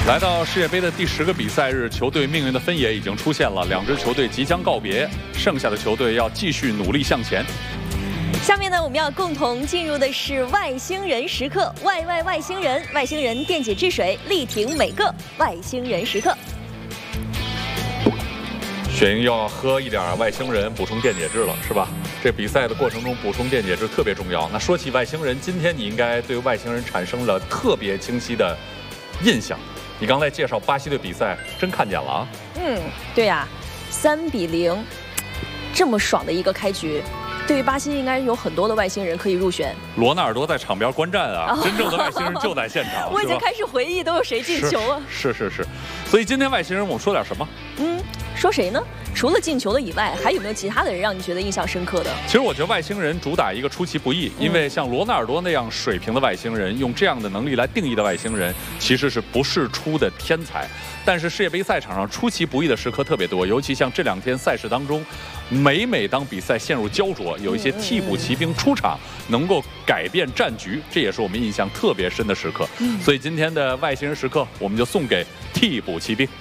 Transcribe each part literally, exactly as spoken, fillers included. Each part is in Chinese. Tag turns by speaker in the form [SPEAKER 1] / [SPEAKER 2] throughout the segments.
[SPEAKER 1] 来到世界杯的第十个比赛日，球队命运的分野已经出现了，两支球队即将告别，剩下的球队要继续努力向前。
[SPEAKER 2] 下面呢，我们要共同进入的是外星人时刻，外外外星人，外星人电解质水，力挺每个外星人时刻。
[SPEAKER 1] 雪莹又要喝一点外星人补充电解质了，是吧？这比赛的过程中补充电解质特别重要。那说起外星人，今天你应该对外星人产生了特别清晰的印象。你刚才介绍巴西队比赛，真看见了啊？
[SPEAKER 2] 嗯，对呀、啊，三比零，这么爽的一个开局，对于巴西应该有很多的外星人可以入选。
[SPEAKER 1] 罗纳尔多在场边观战啊，真正的外星人就在现场。
[SPEAKER 2] 我已经开始回忆都有谁进球了。
[SPEAKER 1] 是是 是, 是，所以今天外星人我们说点什么？
[SPEAKER 2] 嗯，说谁呢？除了进球的以外，还有没有其他的人让你觉得印象深刻的？
[SPEAKER 1] 其实我觉得外星人主打一个出其不意，因为像罗纳尔多那样水平的外星人，用这样的能力来定义的外星人，其实是不世出的天才。但是世界杯赛场上出其不意的时刻特别多，尤其像这两天赛事当中，每每当比赛陷入焦灼，有一些替补骑兵出场，能够改变战局，这也是我们印象特别深的时刻。所以今天的外星人时刻，我们就送给替补骑兵。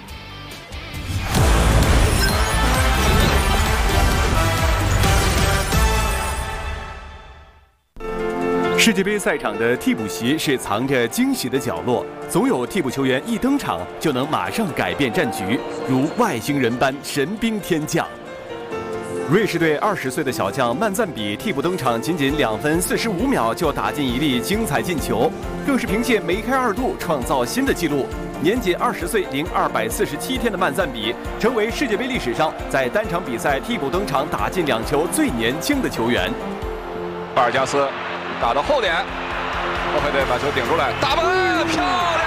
[SPEAKER 3] 世界杯赛场的替补席是藏着惊喜的角落，总有替补球员一登场就能马上改变战局，如外星人般神兵天降。瑞士队二十岁的小将曼赞比替补登场，仅仅两分四十五秒就打进一粒精彩进球，更是凭借梅开二度创造新的纪录。年仅二十岁零二百四十七天的曼赞比，成为世界杯历史上在单场比赛替补登场打进两球最年轻的球员。
[SPEAKER 4] 巴尔加斯打到后点，后卫队把球顶出来，打门，漂